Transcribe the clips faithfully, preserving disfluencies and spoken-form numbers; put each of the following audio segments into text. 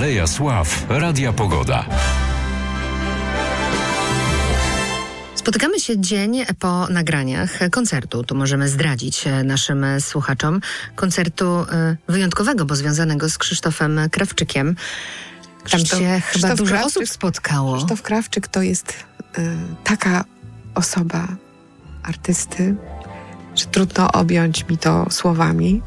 Aleja Sław Radia Pogoda. Spotykamy się dzień po nagraniach koncertu. Tu możemy zdradzić naszym słuchaczom koncertu wyjątkowego, bo związanego z Krzysztofem Krawczykiem. Tam Krzysztof, się Krzysztof chyba dużo Krawczyk, osób spotkało. Krzysztof Krawczyk to jest y, taka osoba artysty, że trudno objąć mi to słowami.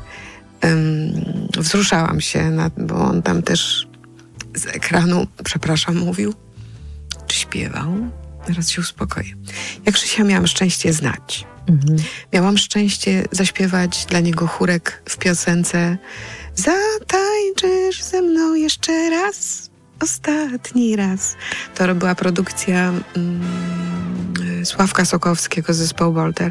Ym, wzruszałam się, nad, bo on tam też z ekranu, przepraszam, mówił, czy śpiewał. Teraz się uspokoję. Ja Krzysia miałam szczęście znać. Mhm. Miałam szczęście zaśpiewać dla niego chórek w piosence Zatańczysz ze mną jeszcze raz, ostatni raz. To była produkcja mm, Sławka Sokowskiego z zespołu Bolter.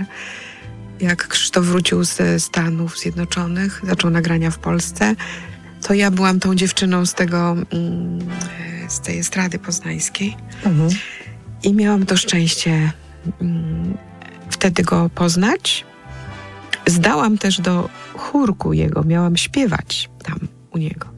Jak Krzysztof wrócił ze Stanów Zjednoczonych, zaczął nagrania w Polsce, to ja byłam tą dziewczyną z tego, mm, z tej estrady poznańskiej. Mhm. I miałam to szczęście mm, wtedy go poznać. Zdałam też do chórku jego, miałam śpiewać tam u niego.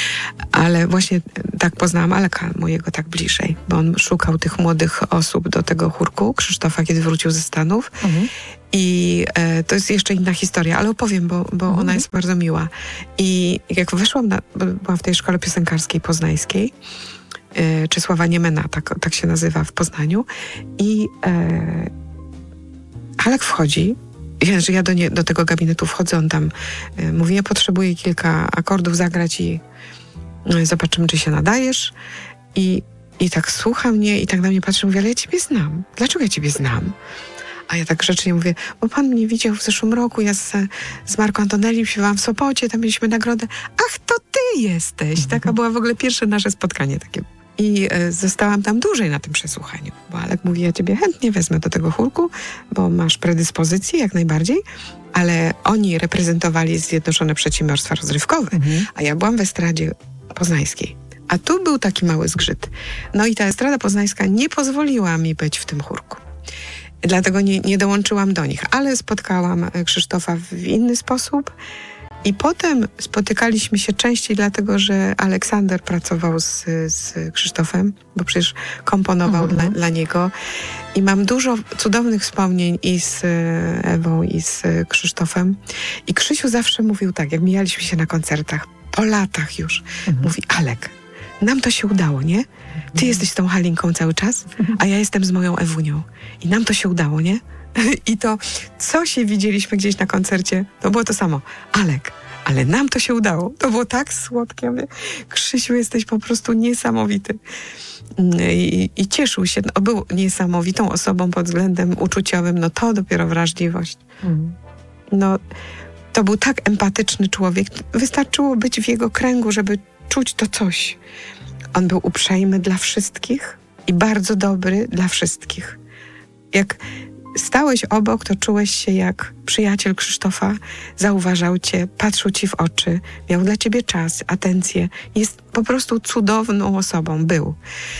Ale właśnie tak poznałam Aleka mojego tak bliżej, bo on szukał tych młodych osób do tego chórku Krzysztofa, kiedy wrócił ze Stanów. Mhm. I e, to jest jeszcze inna historia, ale opowiem, bo, bo mhm. ona jest bardzo miła. I jak weszłam, na, byłam w tej szkole piosenkarskiej poznańskiej, e, Czesława Niemena, tak, tak się nazywa w Poznaniu. I e, Alek wchodzi, że ja do, nie, do tego gabinetu wchodzę, on tam e, mówi, ja potrzebuję kilka akordów zagrać i e, zobaczymy, czy się nadajesz. I, I tak słucha mnie i tak na mnie patrzy, mówi, ale ja ciebie znam. Dlaczego ja ciebie znam? A ja tak grzecznie mówię, bo pan mnie widział w zeszłym roku, ja z, z Marką Antonellim śpiewałam w Sopocie, tam mieliśmy nagrodę. Ach, to ty jesteś! Taka była w ogóle pierwsze nasze spotkanie takie. I e, zostałam tam dłużej na tym przesłuchaniu, bo Alek mówi, ja ciebie chętnie wezmę do tego chórku, bo masz predyspozycje jak najbardziej, ale oni reprezentowali Zjednoczone Przedsiębiorstwa Rozrywkowe, mhm. a ja byłam w estradzie poznańskiej. A tu był taki mały zgrzyt. No i ta estrada poznańska nie pozwoliła mi być w tym chórku. Dlatego nie, nie dołączyłam do nich, ale spotkałam Krzysztofa w inny sposób i potem spotykaliśmy się częściej, dlatego że Aleksander pracował z, z Krzysztofem, bo przecież komponował mhm. dla, dla niego i mam dużo cudownych wspomnień i z Ewą, i z Krzysztofem. I Krzysiu zawsze mówił tak, jak mijaliśmy się na koncertach, po latach już, mhm. mówi, Alek, nam to się udało, nie? Ty jesteś z tą Halinką cały czas, a ja jestem z moją Ewunią. I nam to się udało, nie? I to, co się widzieliśmy gdzieś na koncercie, to było to samo. Alek, ale nam to się udało. To było tak słodkie. Mówię, Krzysiu, jesteś po prostu niesamowity. I, i cieszył się. No, był niesamowitą osobą pod względem uczuciowym. No to dopiero wrażliwość. Mm. No, to był tak empatyczny człowiek. Wystarczyło być w jego kręgu, żeby czuć to coś. On był uprzejmy dla wszystkich i bardzo dobry dla wszystkich. Jak stałeś obok, to czułeś się jak przyjaciel Krzysztofa, zauważał cię, patrzył ci w oczy, miał dla ciebie czas, atencję. Jest po prostu cudowną osobą, był.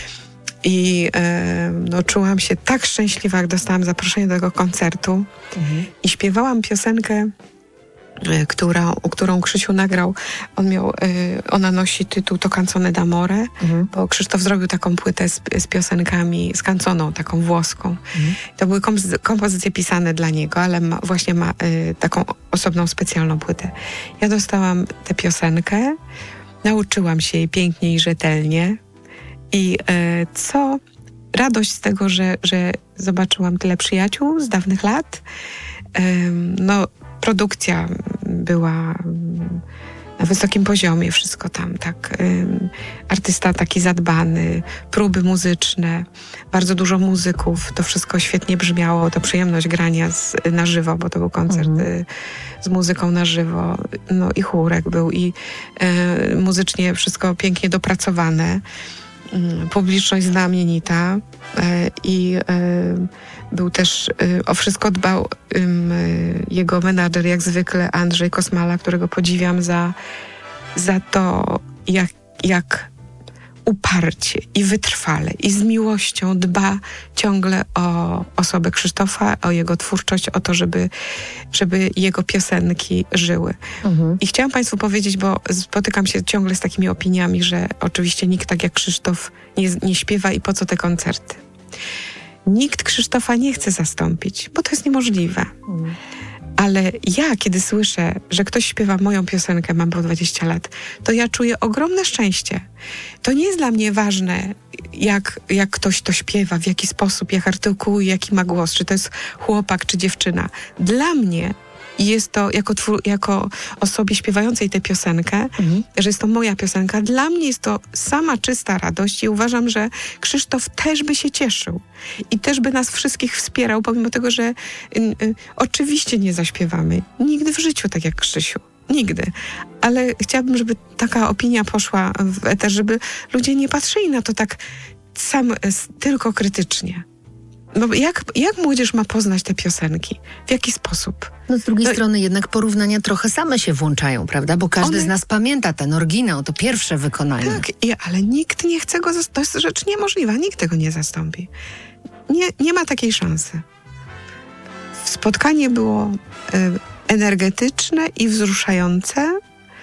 I e, no, czułam się tak szczęśliwa, jak dostałam zaproszenie do tego koncertu mhm. i śpiewałam piosenkę, Która, którą Krzysiu nagrał. On miał, y, ona nosi tytuł To Canzone d'amore, mhm. bo Krzysztof zrobił taką płytę z, z piosenkami, z kanconą, taką włoską. Mhm. To były kompozy- kompozycje pisane dla niego, ale ma, właśnie ma y, taką osobną, specjalną płytę. Ja dostałam tę piosenkę, nauczyłam się jej pięknie i rzetelnie i y, co radość z tego, że, że zobaczyłam tyle przyjaciół z dawnych lat. Y, no Produkcja była na wysokim poziomie, wszystko tam tak. Ym, artysta taki zadbany, próby muzyczne, bardzo dużo muzyków, to wszystko świetnie brzmiało, to przyjemność grania z, na żywo, bo to był koncert mhm. y, z muzyką na żywo, no i chórek był i y, muzycznie wszystko pięknie dopracowane. Publiczność znamienita i był też, o wszystko dbał jego menadżer, jak zwykle Andrzej Kosmala, którego podziwiam za, za to, jak, jak uparcie i wytrwale i z miłością dba ciągle o osobę Krzysztofa, o jego twórczość, o to, żeby, żeby jego piosenki żyły. Mhm. I chciałam Państwu powiedzieć, bo spotykam się ciągle z takimi opiniami, że oczywiście nikt tak jak Krzysztof nie, nie śpiewa i po co te koncerty. Nikt Krzysztofa nie chce zastąpić, bo to jest niemożliwe. Mhm. Ale ja, kiedy słyszę, że ktoś śpiewa moją piosenkę, mam po dwadzieścia lat, to ja czuję ogromne szczęście. To nie jest dla mnie ważne, jak, jak ktoś to śpiewa, w jaki sposób, jak artykułuje, jaki ma głos, czy to jest chłopak, czy dziewczyna. Dla mnie jest to, jako, twór, jako osobie śpiewającej tę piosenkę, mhm. że jest to moja piosenka, dla mnie jest to sama czysta radość i uważam, że Krzysztof też by się cieszył i też by nas wszystkich wspierał, pomimo tego, że y, y, oczywiście nie zaśpiewamy. Nigdy w życiu tak jak Krzysiu. Nigdy. Ale chciałabym, żeby taka opinia poszła w eter, żeby ludzie nie patrzyli na to tak sam, tylko krytycznie. No jak, jak młodzież ma poznać te piosenki? W jaki sposób? No z drugiej No, strony jednak porównania trochę same się włączają, prawda? Bo każdy one... z nas pamięta ten oryginał, to pierwsze wykonanie. Tak, i, ale nikt nie chce go... Zast- to jest rzecz niemożliwa. Nikt tego nie zastąpi. Nie, nie ma takiej szansy. Spotkanie było y, energetyczne i wzruszające.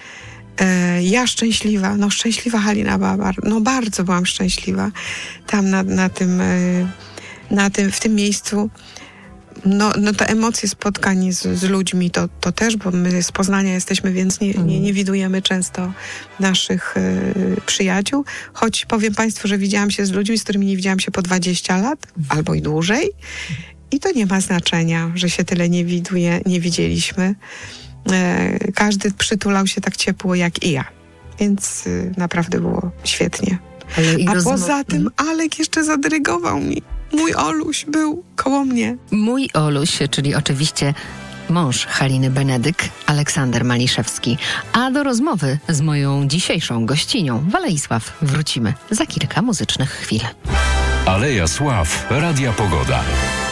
Y, ja szczęśliwa, no szczęśliwa Halina Babar, no bardzo byłam szczęśliwa tam na, na tym... Y, Na tym, w tym miejscu, no, no te emocje spotkań z, z ludźmi to, to też, bo my z Poznania jesteśmy, więc nie, nie, nie widujemy często naszych y, przyjaciół. Choć powiem Państwu, że widziałam się z ludźmi, z którymi nie widziałam się po dwadzieścia lat, albo i dłużej. I to nie ma znaczenia, że się tyle nie widuje, nie widzieliśmy. Y, każdy przytulał się tak ciepło jak i ja. Więc y, naprawdę było świetnie. Ale i A rozmo- poza tym Alek jeszcze zadyrygował mi. Mój Oluś był koło mnie. Mój Oluś, czyli oczywiście mąż Haliny Benedyk, Aleksander Maliszewski. A do rozmowy z moją dzisiejszą gościnią, Waleisław, wrócimy za kilka muzycznych chwil. Aleja Sław, Radia Pogoda.